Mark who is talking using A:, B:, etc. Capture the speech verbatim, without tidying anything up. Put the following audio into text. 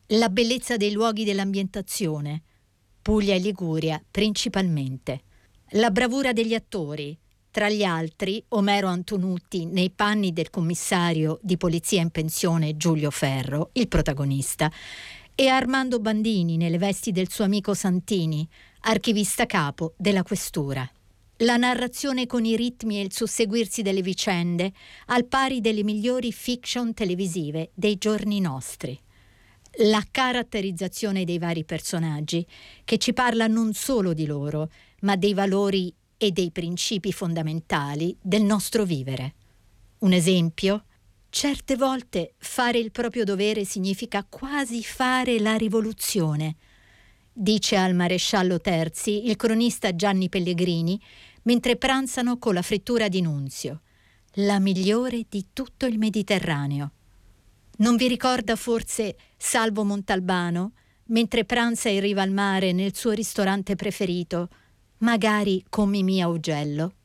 A: La bellezza dei luoghi dell'ambientazione, Puglia e Liguria principalmente. La bravura degli attori, tra gli altri Omero Antonutti nei panni del commissario di polizia in pensione Giulio Ferro, il protagonista, e Armando Bandini nelle vesti del suo amico Santini, archivista capo della questura. La narrazione con i ritmi e il susseguirsi delle vicende, al pari delle migliori fiction televisive dei giorni nostri. La caratterizzazione dei vari personaggi, che ci parla non solo di loro, ma dei valori e dei principi fondamentali del nostro vivere. Un esempio? Certe volte fare il proprio dovere significa quasi fare la rivoluzione, dice al maresciallo Terzi il cronista Gianni Pellegrini mentre pranzano con la frittura di Nunzio, la migliore di tutto il Mediterraneo. Non vi ricorda forse Salvo Montalbano mentre pranza in riva al mare nel suo ristorante preferito, magari con Mimì Augello?